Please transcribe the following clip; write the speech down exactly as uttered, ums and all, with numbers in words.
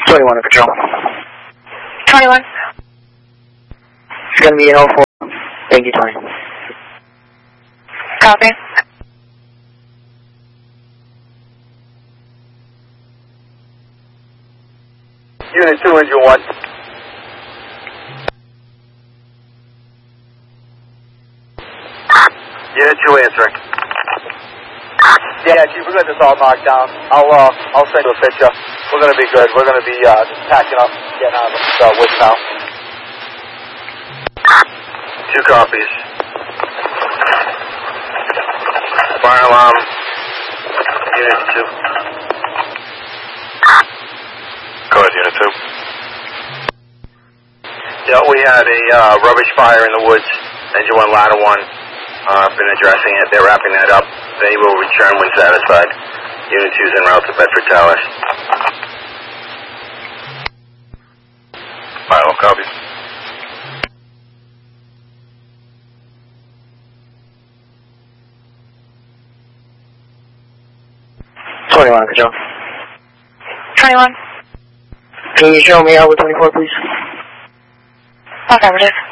twenty-one, Patrol. twenty-one. It's going to be an oh four. Thank you, Tony. Copy. Unit two, engine one. Unit two answering. Yeah, Chief, we got this all knocked down. I'll uh, I'll send you a picture. We're gonna be good. We're gonna be uh, just packing up, getting out of this uh, woods now. Two copies. Fire alarm. Unit two. Go ahead, Unit two. Yeah, we had a uh, rubbish fire in the woods. Engine one, ladder one. Uh, been addressing it. They're wrapping that up. They will return when satisfied. Unit two is en route to Bedford Towers. Final copy. twenty-one, Patrol. twenty-one. Can you show me over twenty-four, please? Affirmative.